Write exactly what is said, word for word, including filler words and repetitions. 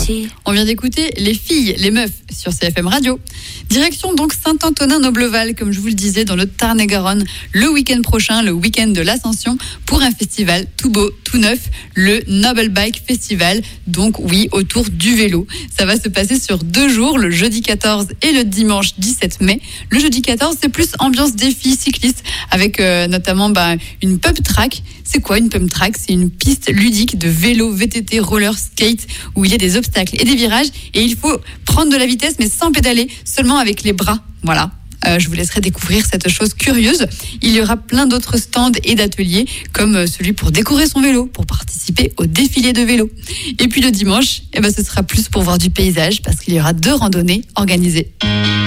On vient d'écouter Les filles, les meufs sur C F M Radio. Direction donc Saint-Antonin-Nobleval, comme je vous le disais, dans le Tarn-et-Garonne, le week-end prochain, le week-end de l'Ascension, pour un festival tout beau, tout neuf, le Noble Bike Festival. Donc oui, autour du vélo. Ça va se passer sur deux jours, le jeudi quatorze et le dimanche dix-sept mai. Le jeudi quatorze, c'est plus ambiance défi cycliste, avec euh, notamment bah, une pump track. C'est quoi une pump track ? C'est une piste ludique de vélo, V T T, roller, skate, où il y a des obstacles et des virages, et il faut prendre de la vitesse, mais sans pédaler, seulement avec les bras. Voilà. Euh, je vous laisserai découvrir cette chose curieuse. Il y aura plein d'autres stands et d'ateliers, comme celui pour décorer son vélo, pour participer au défilé de vélo. Et puis le dimanche, eh ben, ce sera plus pour voir du paysage, parce qu'il y aura deux randonnées organisées.